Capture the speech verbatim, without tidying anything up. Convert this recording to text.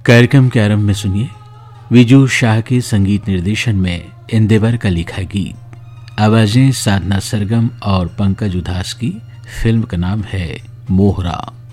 कार्यक्रम के आरंभ में सुनिए विजू शाह के संगीत निर्देशन में इंदेवर का लिखा गीत। आवाजें साधना सरगम और पंकज उधास की। फिल्म का नाम है मोहरा।